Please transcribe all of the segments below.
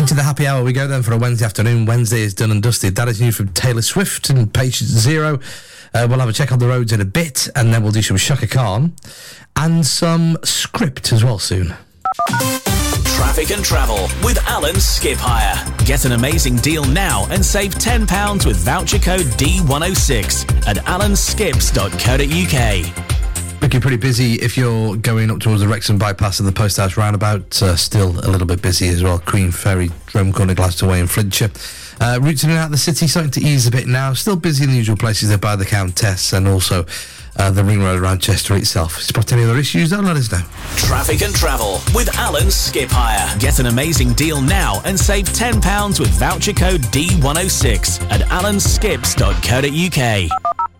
Into the happy hour we go then for a Wednesday afternoon. Wednesday is done and dusted. That is new from Taylor Swift and Patient Zero. We'll have a check on the roads in a bit, and then we'll do some Shaka Khan and some script as well soon. Traffic and Travel with Alan Skip Hire. Get an amazing deal now and save £10 with voucher code D106 at alanskips.co.uk. Looking pretty busy if you're going up towards the Wrexham bypass and the Post House roundabout. Still a little bit busy as well. Queen Ferry, Drome Corner, Glastonbury and Flintshire. Routes in and out of the city starting to ease a bit now. Still busy in the usual places there by the Countess and also the ring road around Chester itself. Spot any other issues, don't let us know. Traffic and Travel with Alan Skip Hire. Get an amazing deal now and save £10 with voucher code D106 at alanskips.co.uk.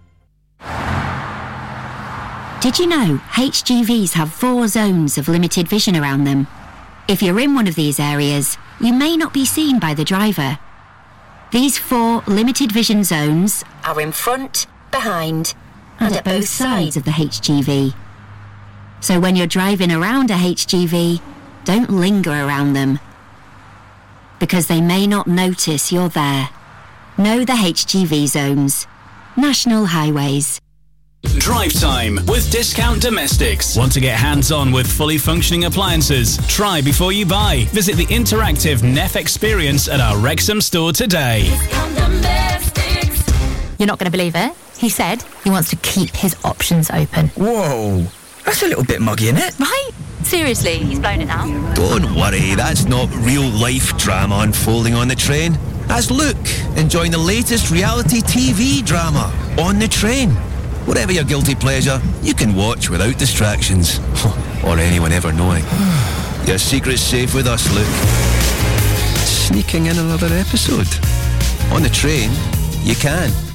Did you know HGVs have 4 zones of limited vision around them? If you're in one of these areas, you may not be seen by the driver. These 4 limited vision zones are in front, behind, and at both sides of the HGV. So when you're driving around a HGV, don't linger around them, because they may not notice you're there. Know the HGV zones. National Highways. Drive time with Discount Domestics. Want to get hands-on with fully functioning appliances? Try before you buy. Visit the interactive Neff experience at our Wrexham store today. Discount Domestics. You're not going to believe it. He said he wants to keep his options open. Whoa, that's a little bit muggy, isn't it? Right? Seriously, he's blown it out. Don't worry, that's not real-life drama unfolding on the train. That's Luke, enjoying the latest reality TV drama, On the Train. Whatever your guilty pleasure, you can watch without distractions. Or anyone ever knowing. Your secret's safe with us, Luke. Sneaking in another episode. On the Train, you can.